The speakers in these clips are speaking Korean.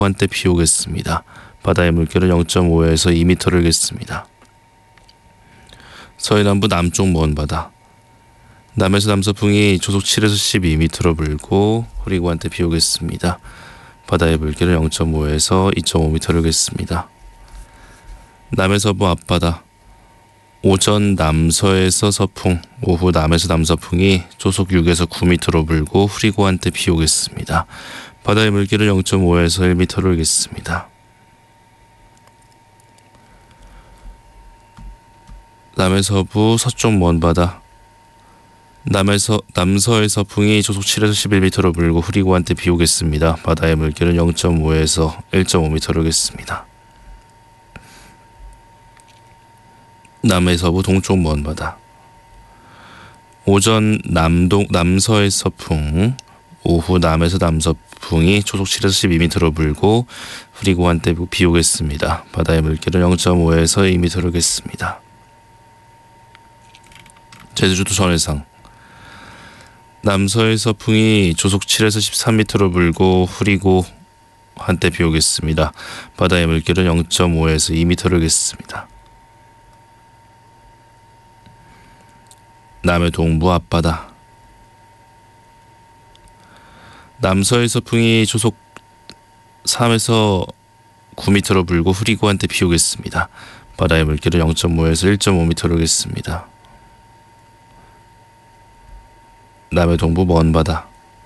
한때 비 오겠습니다. 바다의 물결은 0.5에서 2m를 겠습니다. 서해남부 남쪽 먼 바다. 남에서 남서풍이 조속 7에서 12m로 불고 흐리고 한때 비 오겠습니다. 바다의 물결은 0.5에서 2.5m를 겠습니다. 남해서부 앞바다. 오전 남서에서 서풍, 오후 남에서 남서풍이 조속 6에서 9m로 불고 흐리고 한때 비 오겠습니다. 바다의 물결은 0.5에서 1m를 겠습니다. 남해서부 서쪽 먼 바다. 남서에서 풍이 조속 7에서 11m로 불고 흐리고 한때 비 오겠습니다. 바다의 물결은 0.5에서 1.5m를 겠습니다. 남해서부 동쪽 먼 바다. 오전 남서에서 풍, 오후 남에서 남서풍이 조속 7에서 12m로 불고 흐리고 한때 비 오겠습니다. 바다의 물결은 0.5에서 2m를 겠습니다. 제주도 전해상. 남서에서 풍이 조속 7에서 13m로 불고 흐리고 한때 비 오겠습니다. 바다의 물결은 0.5에서 2m를 겠습니다. 남해 동부 앞바다. 남서에서 풍이 조속 3에서 9m로 불고 흐리고 한때 비 오겠습니다. 바다의 물결은 0.5에서 1.5m를 겠습니다. 남해 동부 먼 바다.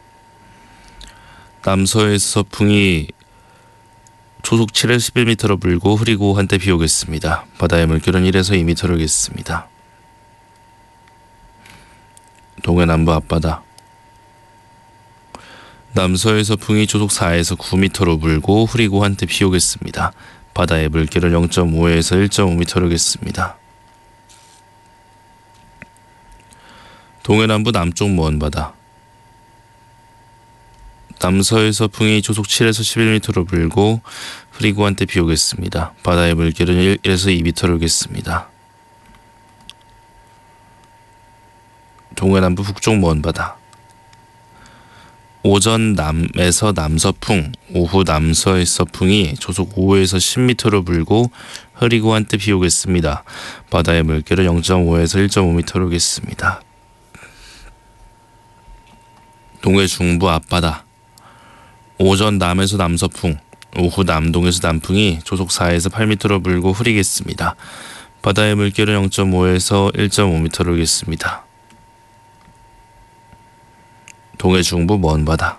남서에서 풍이 조속 7에서 11m로 불고 흐리고 한때 비 오겠습니다. 바다의 물결은 1에서 2m를 겠습니다. 동해 남부 앞바다. 남서에서 풍이 조속 4에서 9m로 불고 흐리고 한때 비 오겠습니다. 바다의 물결은 0.5에서 1.5m를 겠습니다. 동해 남부 남쪽 먼 바다. 남서에서 풍이 조속 7에서 11m로 불고 흐리고 한때 비 오겠습니다. 바다의 물결은 1에서 2m를 겠습니다. 동해 남부 북쪽 먼 바다. 오전 남에서 남서풍, 오후 남서에서 풍이 조속 5에서 10m로 불고 흐리고 한때 비 오겠습니다. 바다의 물결은 0.5에서 1.5m를 겠습니다. 동해 중부 앞바다. 오전 남에서 남서풍, 오후 남동에서 남풍이 조속 4에서 8m로 불고 흐리겠습니다. 바다의 물결은 0.5에서 1.5m를 겠습니다. 동해 중부 먼 바다.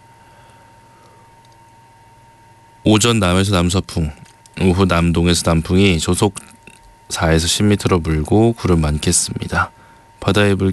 오전 남에서 남서풍, 오후 남동에서 남풍이 조속 4에서 10m로 불고 구름 많겠습니다. 바다의 물결